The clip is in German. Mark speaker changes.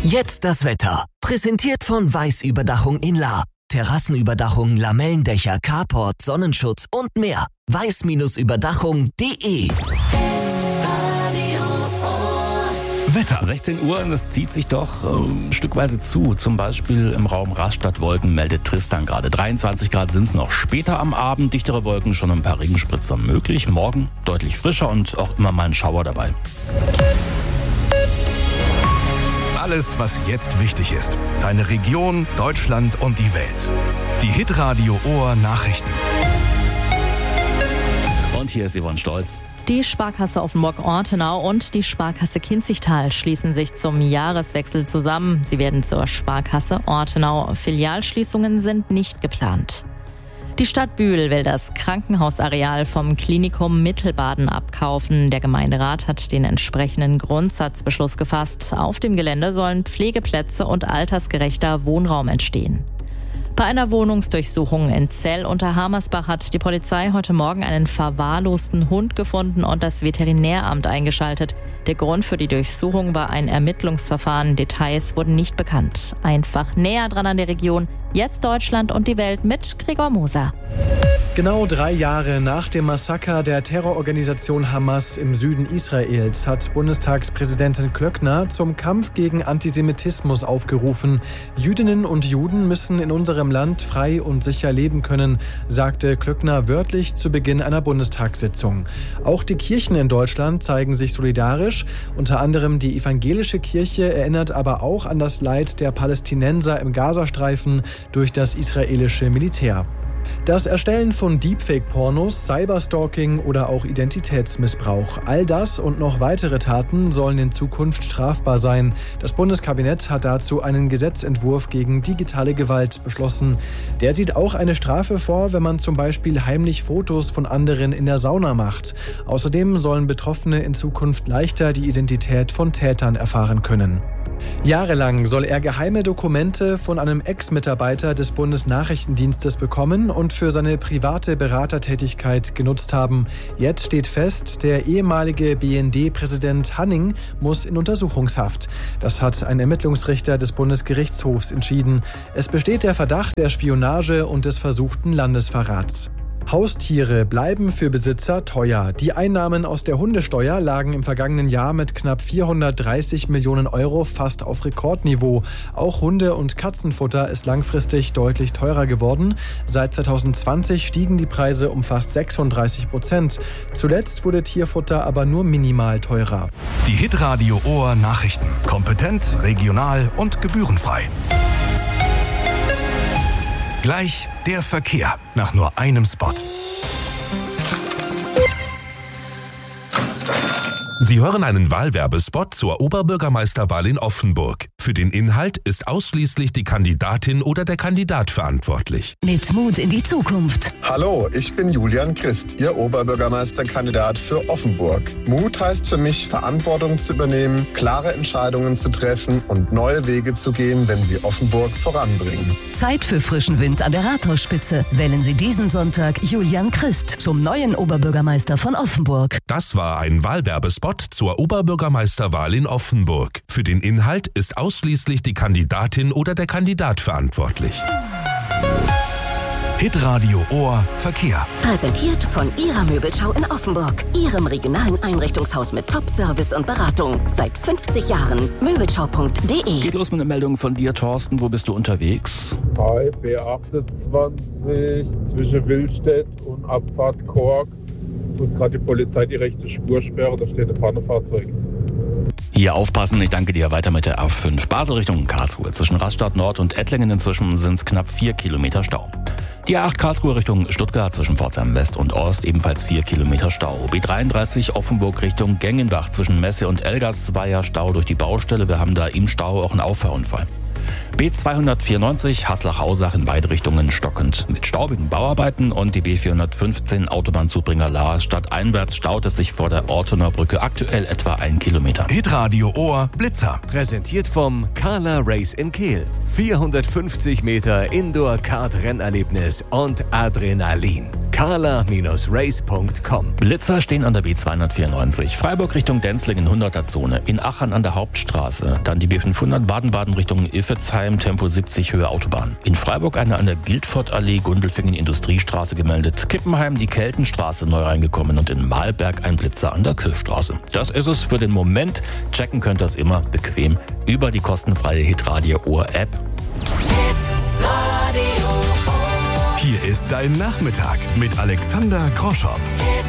Speaker 1: Jetzt das Wetter. Präsentiert von Weiß-Überdachung in Lahr. Terrassenüberdachung, Lamellendächer, Carport, Sonnenschutz und mehr. weiß-überdachung.de.
Speaker 2: Wetter. 16 Uhr und es zieht sich doch stückweise zu. Zum Beispiel im Raum Rastatt-Wolken meldet Tristan gerade. 23 Grad sind es noch. Später am Abend dichtere Wolken, schon ein paar Regenspritzer möglich. Morgen deutlich frischer und auch immer mal ein Schauer dabei.
Speaker 3: Alles, was jetzt wichtig ist. Deine Region, Deutschland und die Welt. Die Hitradio Ohr Nachrichten.
Speaker 2: Und hier ist Yvonne Stolz.
Speaker 4: Die Sparkasse Offenburg-Ortenau und die Sparkasse Kinzigtal schließen sich zum Jahreswechsel zusammen. Sie werden zur Sparkasse Ortenau. Filialschließungen sind nicht geplant. Die Stadt Bühl will das Krankenhausareal vom Klinikum Mittelbaden abkaufen. Der Gemeinderat hat den entsprechenden Grundsatzbeschluss gefasst. Auf dem Gelände sollen Pflegeplätze und altersgerechter Wohnraum entstehen. Bei einer Wohnungsdurchsuchung in Zell unter Hamersbach hat die Polizei heute Morgen einen verwahrlosten Hund gefunden und das Veterinäramt eingeschaltet. Der Grund für die Durchsuchung war ein Ermittlungsverfahren. Details wurden nicht bekannt. Einfach näher dran an der Region. Jetzt Deutschland und die Welt mit Gregor Moser.
Speaker 5: Genau 3 Jahre nach dem Massaker der Terrororganisation Hamas im Süden Israels hat Bundestagspräsidentin Klöckner zum Kampf gegen Antisemitismus aufgerufen. Jüdinnen und Juden müssen in unserem Land frei und sicher leben können, sagte Klöckner wörtlich zu Beginn einer Bundestagssitzung. Auch die Kirchen in Deutschland zeigen sich solidarisch. Unter anderem die evangelische Kirche erinnert aber auch an das Leid der Palästinenser im Gazastreifen durch das israelische Militär. Das Erstellen von Deepfake-Pornos, Cyberstalking oder auch Identitätsmissbrauch. All das und noch weitere Taten sollen in Zukunft strafbar sein. Das Bundeskabinett hat dazu einen Gesetzentwurf gegen digitale Gewalt beschlossen. Der sieht auch eine Strafe vor, wenn man zum Beispiel heimlich Fotos von anderen in der Sauna macht. Außerdem sollen Betroffene in Zukunft leichter die Identität von Tätern erfahren können. Jahrelang soll er geheime Dokumente von einem Ex-Mitarbeiter des Bundesnachrichtendienstes bekommen und für seine private Beratertätigkeit genutzt haben. Jetzt steht fest, der ehemalige BND-Präsident Hanning muss in Untersuchungshaft. Das hat ein Ermittlungsrichter des Bundesgerichtshofs entschieden. Es besteht der Verdacht der Spionage und des versuchten Landesverrats. Haustiere bleiben für Besitzer teuer. Die Einnahmen aus der Hundesteuer lagen im vergangenen Jahr mit knapp 430 Millionen Euro fast auf Rekordniveau. Auch Hunde- und Katzenfutter ist langfristig deutlich teurer geworden. Seit 2020 stiegen die Preise um fast 36%. Zuletzt wurde Tierfutter aber nur minimal teurer.
Speaker 3: Die Hitradio Ohr Nachrichten. Kompetent, regional und gebührenfrei. Gleich der Verkehr nach nur einem Spot. Sie hören einen Wahlwerbespot zur Oberbürgermeisterwahl in Offenburg. Für den Inhalt ist ausschließlich die Kandidatin oder der Kandidat verantwortlich.
Speaker 6: Mit Mut in die Zukunft.
Speaker 7: Hallo, ich bin Julian Christ, Ihr Oberbürgermeisterkandidat für Offenburg. Mut heißt für mich, Verantwortung zu übernehmen, klare Entscheidungen zu treffen und neue Wege zu gehen, wenn sie Offenburg voranbringen.
Speaker 6: Zeit für frischen Wind an der Rathausspitze. Wählen Sie diesen Sonntag Julian Christ zum neuen Oberbürgermeister von Offenburg.
Speaker 3: Das war ein Wahlwerbespot zur Oberbürgermeisterwahl in Offenburg. Für den Inhalt ist ausschließlich die Kandidatin oder der Kandidat verantwortlich. Hitradio Ohr Verkehr.
Speaker 8: Präsentiert von Ihrer Möbelschau in Offenburg. Ihrem regionalen Einrichtungshaus mit Top-Service und Beratung. Seit 50 Jahren. Möbelschau.de.
Speaker 2: Geht los mit einer Meldung von dir, Thorsten. Wo bist du unterwegs?
Speaker 9: Bei B28 zwischen Willstedt und Abfahrt Kork. Und gerade die Polizei die rechte Spur sperren, da steht ein Fahrzeug.
Speaker 2: Hier aufpassen, ich danke dir. Weiter mit der A5 Basel Richtung Karlsruhe. Zwischen Rastatt Nord und Ettlingen inzwischen sind es knapp 4 Kilometer Stau. Die A8 Karlsruhe Richtung Stuttgart zwischen Pforzheim West und Ost ebenfalls 4 Kilometer Stau. B33 Offenburg Richtung Gengenbach zwischen Messe und Elgas war ja Stau durch die Baustelle. Wir haben da im Stau auch einen Auffahrunfall. B294 Haslach-Hausach in beide Richtungen stockend mit staubigen Bauarbeiten und die B415 Autobahnzubringer Lahr stadteinwärts staut es sich vor der Ortener Brücke aktuell etwa 1 Kilometer.
Speaker 10: Hitradio Ohr Blitzer.
Speaker 11: Präsentiert vom Carla Race in Kehl. 450 Meter Indoor-Kart-Rennerlebnis und Adrenalin. carla-race.com.
Speaker 2: Blitzer stehen an der B294. Freiburg Richtung Denzling in 100er-Zone. In Aachen an der Hauptstraße. Dann die B500 Baden-Baden Richtung Iffezheim, Tempo 70 Höhe Autobahn. In Freiburg eine an der Guildford-Allee, Gundelfingen Industriestraße gemeldet. Kippenheim die Keltenstraße neu reingekommen und in Mahlberg ein Blitzer an der Kirchstraße. Das ist es für den Moment. Checken könnt ihr es immer bequem über die kostenfreie Hitradio Ohr App.
Speaker 10: Hier ist dein Nachmittag mit Alexander Groschow.